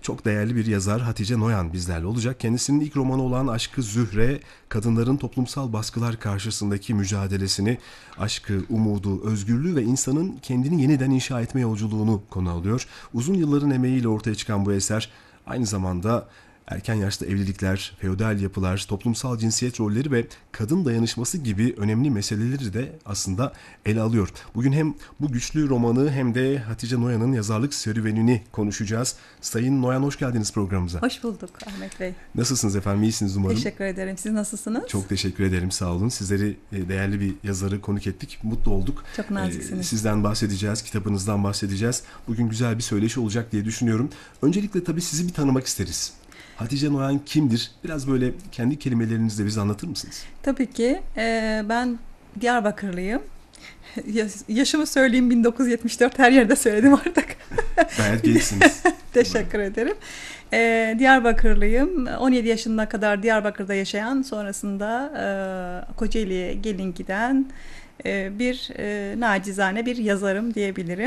çok değerli bir yazar Hatice Noyan bizlerle olacak. Kendisinin ilk romanı olan Aşk-ı Zühre, kadınların toplumsal baskılar karşısındaki mücadelesini, aşkı, umudu, özgürlüğü ve insanın kendini yeniden inşa etme yolculuğunu konu alıyor. Uzun yılların emeğiyle ortaya çıkan bu eser aynı zamanda erken yaşta evlilikler, feodal yapılar, toplumsal cinsiyet rolleri ve kadın dayanışması gibi önemli meseleleri de aslında ele alıyor. Bugün hem bu güçlü romanı hem de Hatice Noyan'ın yazarlık serüvenini konuşacağız. Sayın Noyan, hoş geldiniz programımıza. Hoş bulduk Ahmet Bey. Nasılsınız efendim? İyisiniz umarım. Teşekkür ederim. Siz nasılsınız? Çok teşekkür ederim. Sağ olun. Sizleri değerli bir yazarı konuk ettik. Mutlu olduk. Çok naziksiniz. Sizden bahsedeceğiz. Kitabınızdan bahsedeceğiz. Bugün güzel bir söyleşi olacak diye düşünüyorum. Öncelikle tabii sizi bir tanımak isteriz. Hatice Noyan kimdir? Biraz böyle kendi kelimelerinizle bize anlatır mısınız? Tabii ki. Ben Diyarbakırlıyım. Yaşımı söyleyeyim, 1974, her yerde söyledim artık. Gayet gençsiniz. Teşekkür ederim. Diyarbakırlıyım. 17 yaşına kadar Diyarbakır'da yaşayan, sonrasında Kocaeli'ye gelin giden bir nacizane bir yazarım diyebilirim.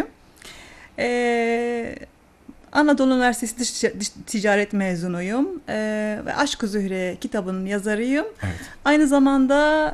Anadolu Üniversitesi Dış Ticaret mezunuyum ve Aşk-ı Zühre kitabının yazarıyım. Evet. Aynı zamanda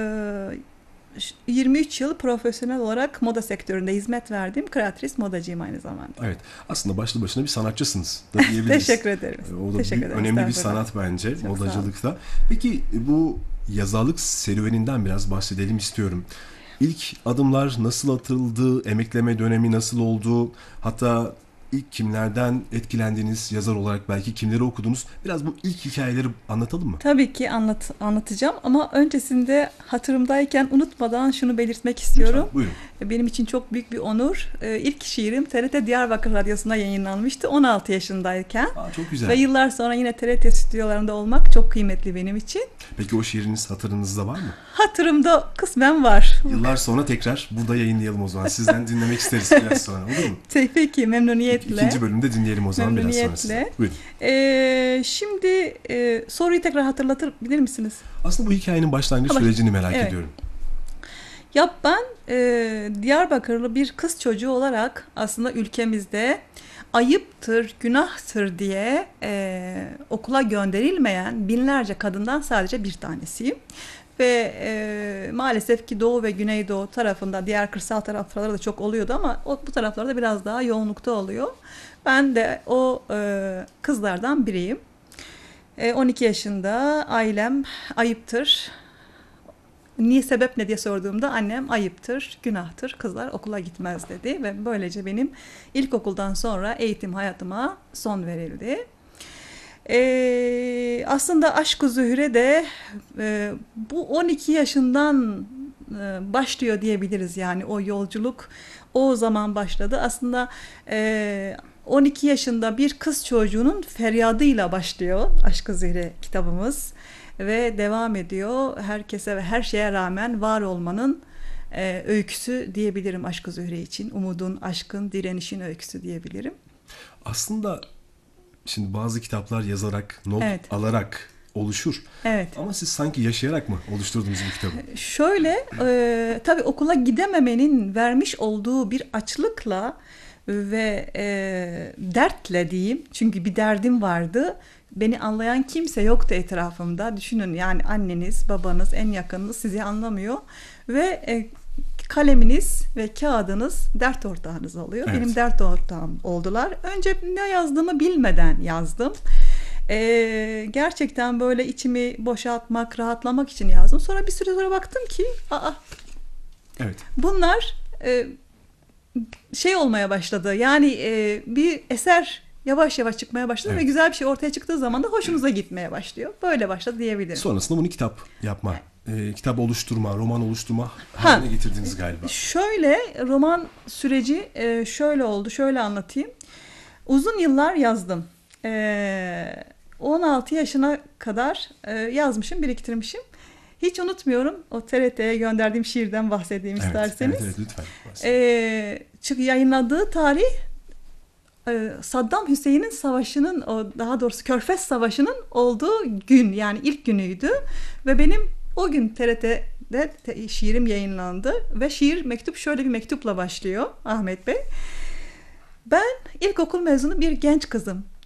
23 yıl profesyonel olarak moda sektöründe hizmet verdim. Kreatris, modacıyım aynı zamanda. Evet. Aslında başlı başına bir sanatçısınız da diyebiliriz. Teşekkür ederim. O da Teşekkür ederim. önemli bir sanat bence modacılıkta. Peki bu yazarlık serüveninden biraz bahsedelim istiyorum. İlk adımlar nasıl atıldı? Emekleme dönemi nasıl oldu? Hatta İlk kimlerden etkilendiniz yazar olarak, belki kimleri okudunuz? Biraz bu ilk hikayeleri anlatalım mı? Tabii ki anlatacağım ama öncesinde hatırımdayken unutmadan şunu belirtmek istiyorum. Lütfen, buyurun. Benim için çok büyük bir onur. İlk şiirim TRT Diyarbakır Radyosu'nda yayınlanmıştı 16 yaşındayken. Çok güzel. Ve yıllar sonra yine TRT stüdyolarında olmak çok kıymetli benim için. Peki o şiiriniz hatırınızda var mı? Hatırımda kısmen var. Yıllar sonra tekrar burada yayınlayalım o zaman. Sizden dinlemek isteriz biraz sonra, olur mu? Peki, memnuniyetle. İkinci bölümde dinleyelim o zaman biraz sonrasında. Buyurun. Şimdi soruyu tekrar hatırlatabilir misiniz? Aslında bu hikayenin başlangıç sürecini merak ediyorum. Ya ben Diyarbakırlı bir kız çocuğu olarak aslında ülkemizde ayıptır, günahtır diye okula gönderilmeyen binlerce kadından sadece bir tanesiyim. Ve maalesef ki Doğu ve Güneydoğu tarafında, diğer kırsal taraflarda da çok oluyordu ama bu taraflarda biraz daha yoğunlukta oluyor. Ben de o kızlardan biriyim. 12 yaşında ailem ayıptır. Niye, sebep ne diye sorduğumda annem ayıptır, günahtır, kızlar okula gitmez dedi. Ve böylece benim ilkokuldan sonra eğitim hayatıma son verildi. Aslında Aşk-ı Zühre de bu 12 yaşından başlıyor diyebiliriz. Yani o yolculuk o zaman başladı. Aslında 12 yaşında bir kız çocuğunun feryadıyla başlıyor Aşk-ı Zühre kitabımız. Ve devam ediyor. Herkese ve her şeye rağmen var olmanın öyküsü diyebilirim Aşk-ı Zühre için. Umudun, aşkın, direnişin öyküsü diyebilirim. Aslında şimdi bazı kitaplar yazarak, not alarak oluşur. Evet. Ama siz sanki yaşayarak mı oluşturdunuz bu kitabı? Şöyle, tabii okula gidememenin vermiş olduğu bir açlıkla ve dertle diyeyim. Çünkü bir derdim vardı. Beni anlayan kimse yoktu etrafımda. Düşünün, yani anneniz, babanız, en yakınınız sizi anlamıyor. Ve kaleminiz ve kağıdınız dert ortağınız oluyor. Evet. Benim dert ortağım oldular. Önce ne yazdığımı bilmeden yazdım. Gerçekten böyle içimi boşaltmak, rahatlamak için yazdım. Sonra bir süre sonra baktım ki evet. Bunlar olmaya başladı. Yani bir eser yavaş yavaş çıkmaya başladı ve güzel bir şey ortaya çıktığı zaman da hoşunuza gitmeye başlıyor. Böyle başladı diyebilirim. Sonrasında bunu kitap yapma, kitap oluşturma, roman oluşturma haline getirdiniz galiba. Şöyle, roman süreci şöyle oldu, şöyle anlatayım. Uzun yıllar yazdım. 16 yaşına kadar yazmışım, biriktirmişim. Hiç unutmuyorum, o TRT'ye gönderdiğim şiirden bahsedeyim isterseniz. Evet, lütfen. Yayınladığı tarih Saddam Hüseyin'in savaşının, daha doğrusu Körfez Savaşı'nın olduğu gün, yani ilk günüydü. Ve benim o gün TRT'de şiirim yayınlandı. Ve mektup şöyle bir mektupla başlıyor Ahmet Bey. Ben ilkokul mezunu bir genç kızım.